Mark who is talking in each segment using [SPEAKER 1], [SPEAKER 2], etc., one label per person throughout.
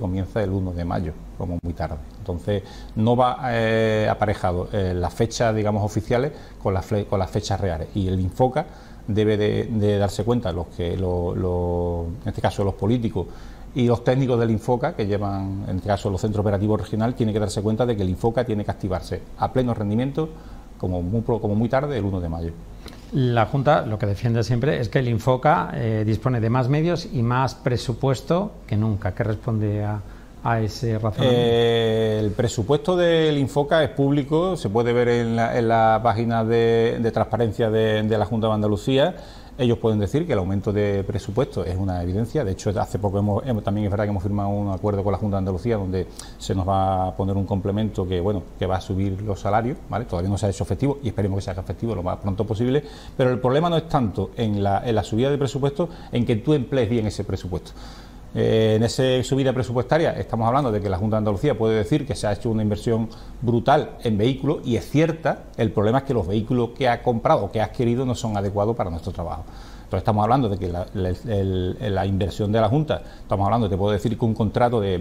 [SPEAKER 1] comienza el 1 de mayo, como muy tarde. Entonces, no va aparejado las fechas, digamos, oficiales con las fechas reales. Y el Infoca debe de darse cuenta, en este caso los políticos y los técnicos del Infoca, que llevan, en este caso los centros operativos regionales, tienen que darse cuenta de que el Infoca tiene que activarse a pleno rendimiento, como muy tarde, el 1 de mayo.
[SPEAKER 2] La Junta lo que defiende siempre es que el Infoca dispone de más medios y más presupuesto que nunca. ¿Qué responde a ese razonamiento?
[SPEAKER 1] El presupuesto del Infoca es público, se puede ver en la página de transparencia de la Junta de Andalucía. Ellos pueden decir que el aumento de presupuesto es una evidencia. De hecho, hace poco también es verdad que hemos firmado un acuerdo con la Junta de Andalucía donde se nos va a poner un complemento que va a subir los salarios, ¿vale? Todavía no se ha hecho efectivo y esperemos que se haga efectivo lo más pronto posible, pero el problema no es tanto en la subida de presupuesto, en que tú emplees bien ese presupuesto. En esa subida presupuestaria estamos hablando de que la Junta de Andalucía puede decir que se ha hecho una inversión brutal en vehículos y es cierta. El problema es que los vehículos que ha comprado o que ha adquirido no son adecuados para nuestro trabajo. Entonces estamos hablando de que la inversión de la Junta, estamos hablando, te puedo decir que un contrato de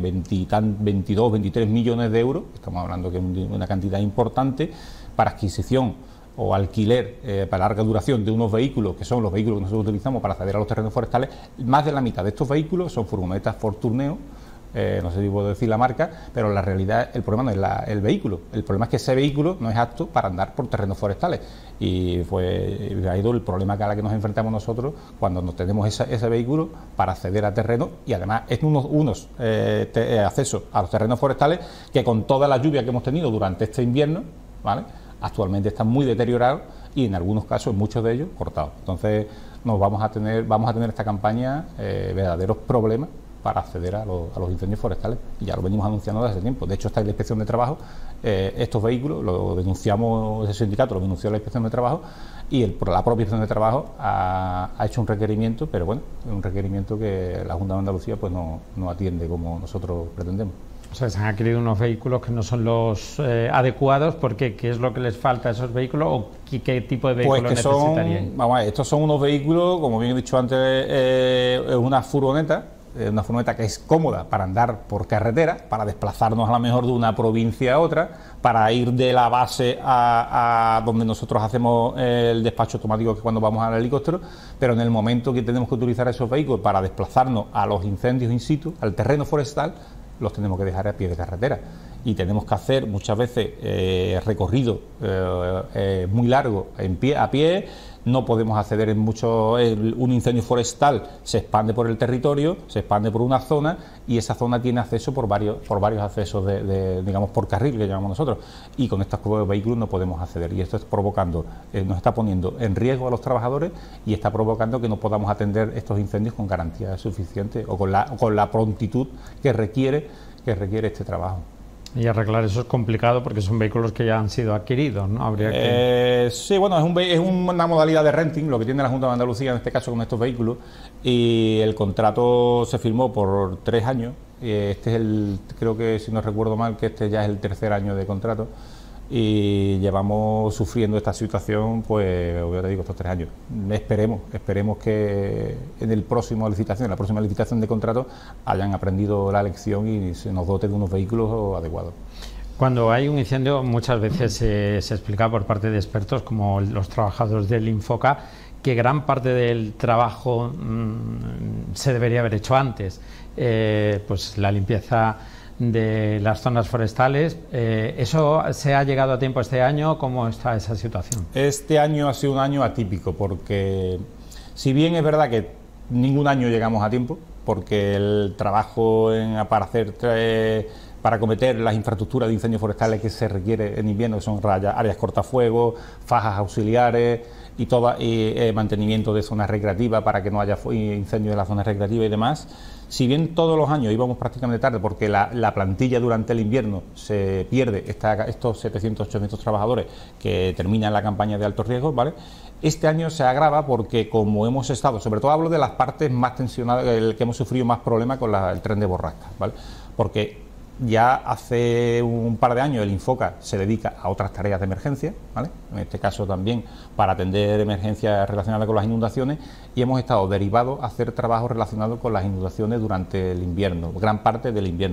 [SPEAKER 1] 22, 23 millones de euros, estamos hablando que es una cantidad importante para adquisición o alquiler para larga duración de unos vehículos que son los vehículos que nosotros utilizamos para acceder a los terrenos forestales. Más de la mitad de estos vehículos son furgonetas Ford Tourneo, no sé si puedo decir la marca, pero en la realidad el problema no es el vehículo, el problema es que ese vehículo no es apto para andar por terrenos forestales y ha ido el problema a la que nos enfrentamos nosotros cuando nos tenemos ese vehículo para acceder a terrenos y además es unos accesos a los terrenos forestales que con toda la lluvia que hemos tenido durante este invierno, ¿vale?, actualmente están muy deteriorados y en algunos casos, en muchos de ellos, cortados. Entonces vamos a tener esta campaña verdaderos problemas para acceder a los incendios forestales. Y ya lo venimos anunciando desde hace tiempo. De hecho, está en la Inspección de Trabajo. Estos vehículos lo denunciamos, ese sindicato lo denunció a la Inspección de Trabajo y la propia Inspección de Trabajo ha hecho un requerimiento, pero bueno, un requerimiento que la Junta de Andalucía pues no atiende como nosotros pretendemos.
[SPEAKER 2] O sea, se han adquirido unos vehículos que no son los adecuados. ¿Por qué? ¿Qué es lo que les falta a esos vehículos o qué tipo de vehículos necesitarían?
[SPEAKER 1] Vamos a ver, estos son unos vehículos, como bien he dicho antes, es una furgoneta que es cómoda para andar por carretera, para desplazarnos a lo mejor de una provincia a otra, para ir de la base a donde nosotros hacemos el despacho automático que cuando vamos al helicóptero, pero en el momento que tenemos que utilizar esos vehículos para desplazarnos a los incendios in situ, al terreno forestal, los tenemos que dejar a pie de carretera y tenemos que hacer muchas veces recorrido muy largo a pie. No podemos acceder en un incendio forestal se expande por el territorio, se expande por una zona y esa zona tiene acceso por varios accesos digamos por carril que llamamos nosotros, y con estos vehículos no podemos acceder y esto es provocando, nos está poniendo en riesgo a los trabajadores y está provocando que no podamos atender estos incendios con garantías suficientes o con la prontitud que requiere este trabajo.
[SPEAKER 2] Y arreglar eso es complicado porque son vehículos que ya han sido adquiridos, ¿no? Habría que...
[SPEAKER 1] Sí, bueno, es una modalidad de renting, lo que tiene la Junta de Andalucía en este caso con estos vehículos, y el contrato se firmó por 3 años, y este es creo que si no recuerdo mal, que este ya es el tercer año de contrato, y llevamos sufriendo esta situación, pues, ya te digo, estos 3 años. Esperemos que en la próxima licitación de contrato hayan aprendido la lección y se nos dote de unos vehículos adecuados.
[SPEAKER 2] Cuando hay un incendio, muchas veces se explica por parte de expertos, como los trabajadores del Infoca, que gran parte del trabajo se debería haber hecho antes. Pues la limpieza de las zonas forestales. ¿Eso se ha llegado a tiempo este año? ¿Cómo está esa situación? Este año ha sido un año atípico porque, si bien es verdad que ningún año llegamos a tiempo, porque el trabajo para acometer las infraestructuras de incendios forestales que se requiere en invierno, que son áreas cortafuegos, fajas auxiliares y mantenimiento de zonas recreativas para que no haya incendios en las zonas recreativas y demás. Si bien todos los años íbamos prácticamente tarde porque la plantilla durante el invierno se pierde, estos 700, 800 trabajadores que terminan la campaña de alto riesgo, ¿vale? Este año se agrava porque como hemos estado, sobre todo hablo de las partes más tensionadas, el que hemos sufrido más problemas con el tren de borrasca, ¿vale? Porque ya hace un par de años el Infoca se dedica a otras tareas de emergencia, ¿vale? En este caso también para atender emergencias relacionadas con las inundaciones, y hemos estado derivados a hacer trabajos relacionados con las inundaciones durante el invierno, gran parte del invierno.